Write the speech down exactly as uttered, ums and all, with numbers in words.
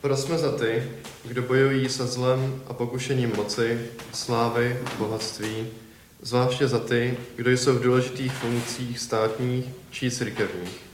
Prosme za ty, kdo bojují se zlem a pokušením moci, slávy, bohatství, zvláště za ty, kdo jsou v důležitých funkcích státních či církevních.